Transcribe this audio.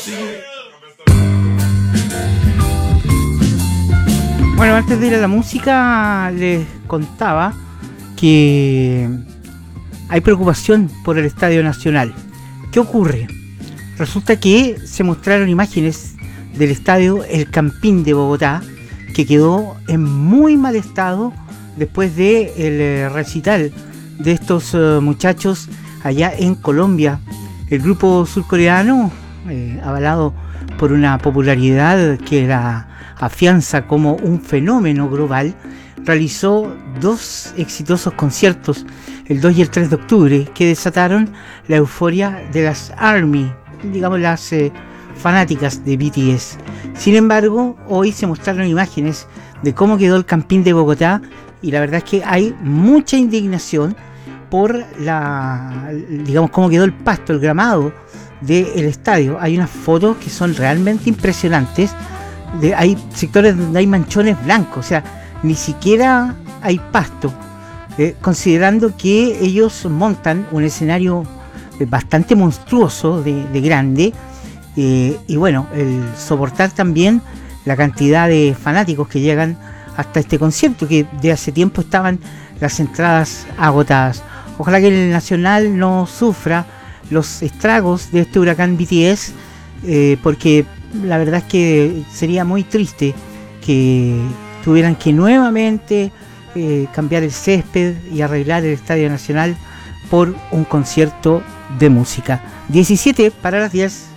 Bueno, antes de ir a la música, les contaba que hay preocupación por el Estadio Nacional. ¿Qué ocurre? Resulta que se mostraron imágenes del estadio El Campín de Bogotá, que quedó en muy mal estado después del recital de estos muchachos allá en Colombia. El grupo surcoreano, avalado por una popularidad que la afianza como un fenómeno global, realizó 2 exitosos conciertos el 2 y el 3 de octubre que desataron la euforia de las ARMY, digamos las fanáticas de BTS. Sin embargo, hoy se mostraron imágenes de cómo quedó el Campín de Bogotá y la verdad es que hay mucha indignación por digamos, cómo quedó el pasto, el gramado del estadio. Hay unas fotos que son realmente impresionantes. Hay sectores donde hay manchones blancos, o sea, ni siquiera hay pasto, considerando que ellos montan un escenario bastante monstruoso de grande, y bueno, el soportar también la cantidad de fanáticos que llegan hasta este concierto, que de hace tiempo estaban las entradas agotadas. Ojalá que el Nacional no sufra los estragos de este huracán BTS, porque la verdad es que sería muy triste que tuvieran que nuevamente cambiar el césped y arreglar el Estadio Nacional por un concierto de música. 17 para las 10.